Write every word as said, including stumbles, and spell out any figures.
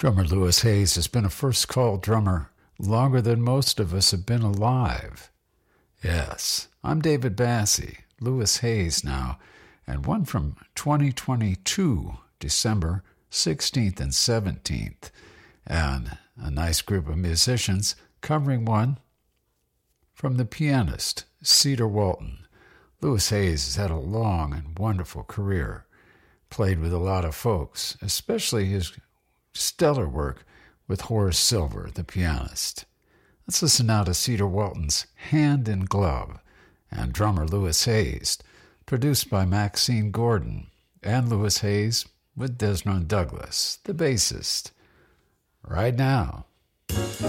Drummer Louis Hayes has been a first-call drummer longer than most of us have been alive. Yes, I'm David Bassie, Louis Hayes now, and one from twenty twenty-two, December sixteenth and seventeenth, and a nice group of musicians covering one from the pianist, Cedar Walton. Louis Hayes has had a long and wonderful career, played with a lot of folks, especially his stellar work with Horace Silver, the pianist. Let's listen now to Cedar Walton's Hand in Glove and drummer Louis Hayes, produced by Maxine Gordon, and Louis Hayes with Desmond Douglas, the bassist. Right now.